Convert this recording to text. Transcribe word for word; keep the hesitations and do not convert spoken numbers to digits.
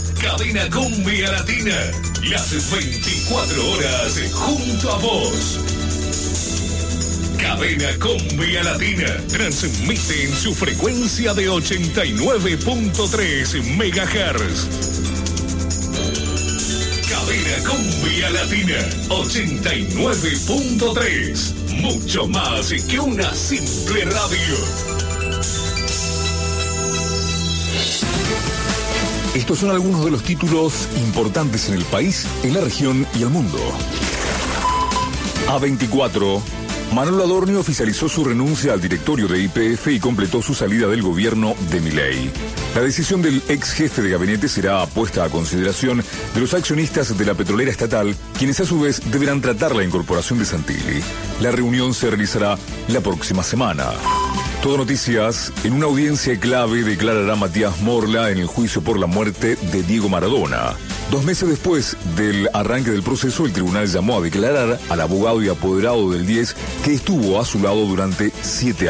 Cadena Cumbia Latina, las veinticuatro horas junto a vos. Cadena Cumbia Latina transmite en su frecuencia de ochenta y nueve punto tres megahertz. Cadena Cumbia Latina ochenta y nueve punto tres. Mucho más que una simple radio. Estos son algunos de los títulos importantes en el país, en la región y el mundo. A veinticuatro. Manuel Adorni oficializó su renuncia al directorio de Y P F y completó su salida del gobierno de Milei. La decisión del ex jefe de gabinete será puesta a consideración de los accionistas de la petrolera estatal, quienes a su vez deberán tratar la incorporación de Santilli. La reunión se realizará la próxima semana. Todo Noticias. En una audiencia clave declarará Matías Morla en el juicio por la muerte de Diego Maradona. Dos meses después del arranque del proceso, el tribunal llamó a declarar al abogado y apoderado del diez que estuvo a su lado durante siete